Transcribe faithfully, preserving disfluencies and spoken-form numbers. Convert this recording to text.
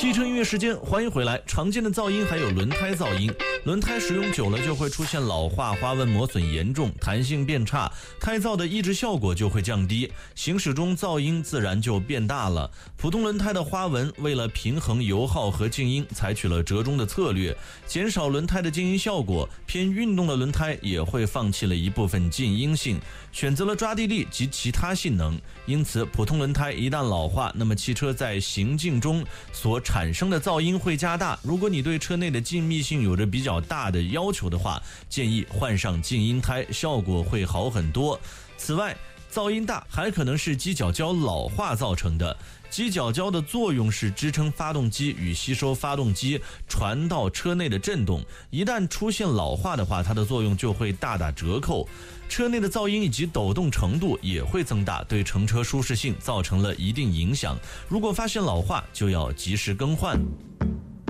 汽车音乐时间，欢迎回来。常见的噪音还有轮胎噪音，轮胎使用久了就会出现老化、花纹磨损严重、弹性变差，胎噪的抑制效果就会降低，行驶中噪音自然就变大了。普通轮胎的花纹为了平衡油耗和静音，采取了折中的策略，减少轮胎的静音效果。偏运动的轮胎也会放弃了一部分静音性，选择了抓地力及其他性能。因此，普通轮胎一旦老化，那么汽车在行进中所产生的噪音会加大。如果你对车内的静谧性有着比较大的要求的话，建议换上静音胎，效果会好很多。此外，噪音大还可能是机角胶老化造成的。机角胶的作用是支撑发动机与吸收发动机传到车内的震动，一旦出现老化的话，它的作用就会大打折扣。车内的噪音以及抖动程度也会增大，对乘车舒适性造成了一定影响。如果发现老化，就要及时更换。